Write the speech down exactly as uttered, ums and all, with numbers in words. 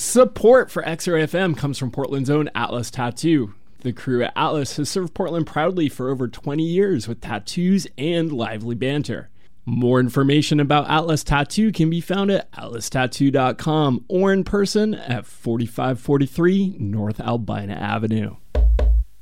Support for X Ray F M comes from Portland's own Atlas Tattoo. The crew at Atlas has served Portland proudly for over twenty years with tattoos and lively banter. More information about Atlas Tattoo can be found at atlas tattoo dot com or in person at forty-five forty-three North Albina Avenue.